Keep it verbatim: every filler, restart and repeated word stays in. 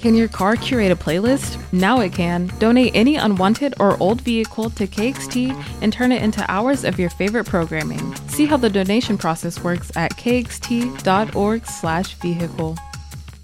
Can your car curate a playlist? Now it can. Donate any unwanted or old vehicle to K X T and turn it into hours of your favorite programming. See how the donation process works at kxt.org slash vehicle.